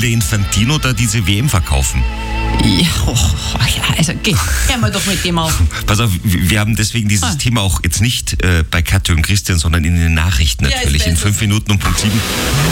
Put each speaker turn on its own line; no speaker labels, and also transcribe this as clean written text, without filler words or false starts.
der Infantino da diese WM verkaufen?
Ja, also hören wir doch mit dem auf.
Pass auf, wir haben deswegen dieses Thema auch jetzt nicht bei Katja und Christian, sondern in den Nachrichten natürlich.
Ja,
in 5 Minuten um Punkt 7.